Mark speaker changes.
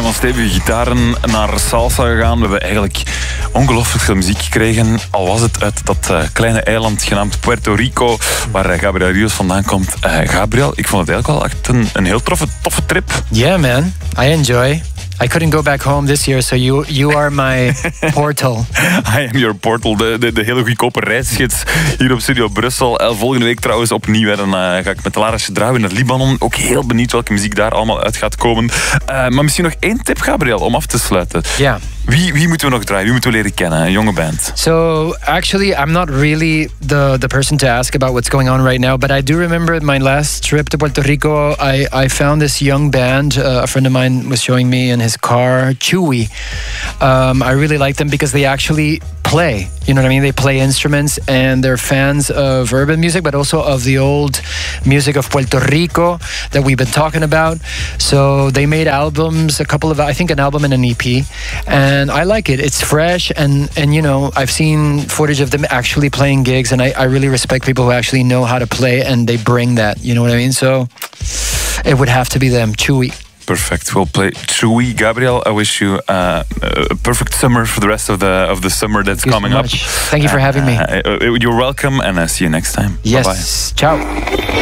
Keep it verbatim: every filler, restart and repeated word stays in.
Speaker 1: van stevige gitaren naar salsa gegaan. We hebben eigenlijk ongelooflijk veel muziek gekregen. Al was het uit dat uh, kleine eiland genaamd Puerto Rico, waar uh, Gabriel Rios vandaan komt. Uh, Gabriel, ik vond het eigenlijk wel echt een, een heel toffe, toffe trip.
Speaker 2: Yeah, man. I enjoy. I couldn't go back home this year, so you you are my portal.
Speaker 1: I am your portal, de, de, de hele goedkope reisgids hier op Studio Brussel. Uh, volgende week trouwens opnieuw, hè, dan uh, ga ik met Lara Chedraoui naar Libanon. Ook heel benieuwd welke muziek daar allemaal uit gaat komen. Uh, maar misschien nog één tip, Gabriel, om af te sluiten.
Speaker 2: Ja. Yeah.
Speaker 1: Wie, wie moeten we nog draaien? Wie moeten we leren kennen? Een jonge band.
Speaker 2: So actually, I'm not really the the person to ask about what's going on right now, but I do remember my last trip to Puerto Rico. I I found this young band. Uh, a friend of mine was showing me in his car, Chewy. Um, I really like them because they actually play. You know what I mean? They play instruments and they're fans of urban music, but also of the old music of Puerto Rico that we've been talking about. So they made albums, a couple of, I think an album and an E P. And I like it. It's fresh and, and you know, I've seen footage of them actually playing gigs and I, I really respect people who actually know how to play and they bring that. You know what I mean? So it would have to be them, Chewy.
Speaker 1: Perfect. We'll play Chewy. Gabriel, I wish you uh, a perfect summer for the rest of the of the summer that's
Speaker 2: Thank
Speaker 1: coming
Speaker 2: so
Speaker 1: up.
Speaker 2: Thank you for having me.
Speaker 1: Uh, uh, you're welcome, and uh, see you next time.
Speaker 2: Yes.
Speaker 1: Bye-bye.
Speaker 2: Ciao.